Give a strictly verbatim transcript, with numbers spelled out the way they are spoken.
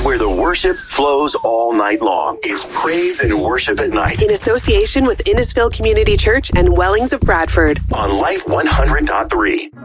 where the worship flows all night long. It's Praise and Worship at Night. In association with Innisfil Community Church and Wellings of Bradford. On Life one hundred point three.